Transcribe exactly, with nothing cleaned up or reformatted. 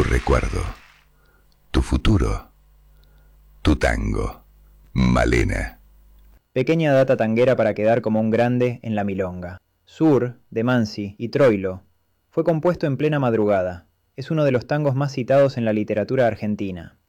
recuerdo, tu futuro, tu tango, Malena. Pequeña data tanguera para quedar como un grande en la milonga. Sur, de Mansi y Troilo fue compuesto en plena madrugada. Es uno de los tangos más citados en la literatura argentina.